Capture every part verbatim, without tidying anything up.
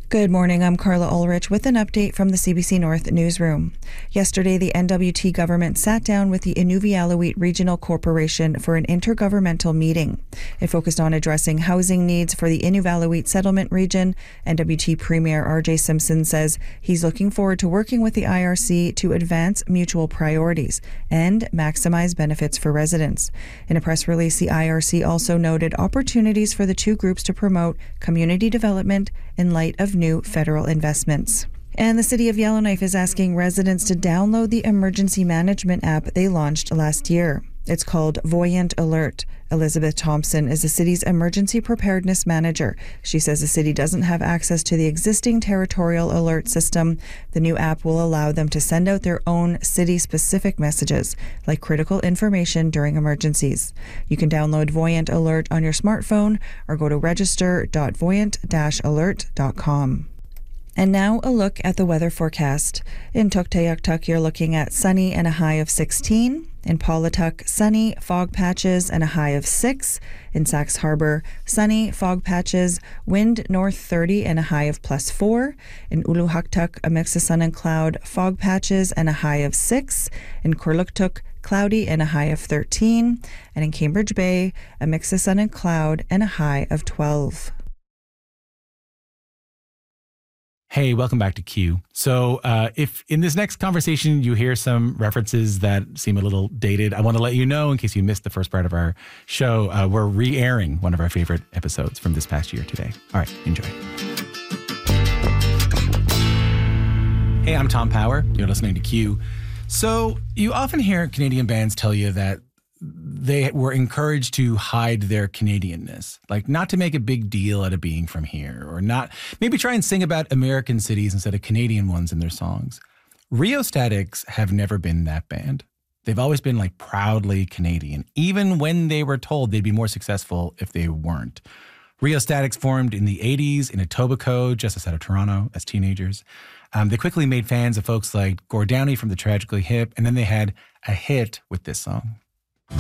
Good morning, I'm Carla Ulrich with an update from the C B C North newsroom. Yesterday, the N W T government sat down with the Inuvialuit Regional Corporation for an intergovernmental meeting. It focused on addressing housing needs for the Inuvialuit settlement region. N W T Premier R J Simpson says he's looking forward to working with the I R C to advance mutual priorities and maximize benefits for residents. In a press release, the I R C also noted opportunities for the two groups to promote community development in light of new federal investments. And the city of Yellowknife is asking residents to download the emergency management app they launched last year. It's called Voyant Alert. Elizabeth Thompson is the city's emergency preparedness manager. She says the city doesn't have access to the existing territorial alert system. The new app will allow them to send out their own city-specific messages, like critical information during emergencies. You can download Voyant Alert on your smartphone or go to register dot voyant dash alert dot com. And now a look at the weather forecast. In Tuktoyaktuk, you're looking at sunny and a high of sixteen. In Paulatuk, sunny, fog patches, and a high of six. In Sax Harbor, sunny, fog patches, wind north thirty and a high of plus four. In Uluhaktuk, a mix of sun and cloud, fog patches, and a high of six. In Kurluktuk, cloudy and a high of thirteen. And in Cambridge Bay, a mix of sun and cloud and a high of twelve. Hey, welcome back to Q. So uh, if in this next conversation you hear some references that seem a little dated, I want to let you know, in case you missed the first part of our show, uh, we're re-airing one of our favorite episodes from this past year today. All right, enjoy. Hey, I'm Tom Power. You're listening to Q. So you often hear Canadian bands tell you that they were encouraged to hide their Canadianness, like not to make a big deal out of being from here, or not maybe try and sing about American cities instead of Canadian ones in their songs. Rheostatics have never been that band. They've always been like proudly Canadian, even when they were told they'd be more successful if they weren't. Rheostatics formed in the eighties in Etobicoke, just outside of Toronto, as teenagers. Um, they quickly made fans of folks like Gord Downie from the Tragically Hip, and then they had a hit with this song. If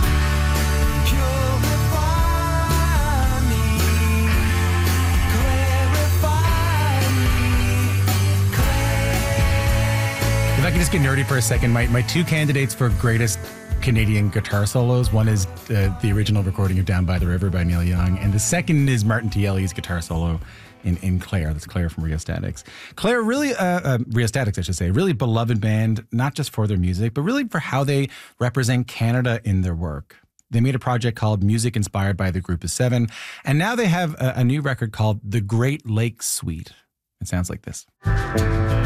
I could just get nerdy for a second, my, my two candidates for greatest Canadian guitar solos, one is uh, the original recording of Down by the River by Neil Young, and the second is Martin Tielli's guitar solo in, in Claire. That's Claire from Rheostatics. Claire, really, uh, uh, Rheostatics, I should say, really beloved band, not just for their music, but really for how they represent Canada in their work. They made a project called Music Inspired by the Group of Seven, and now they have a, a new record called The Great Lakes Suite. It sounds like this.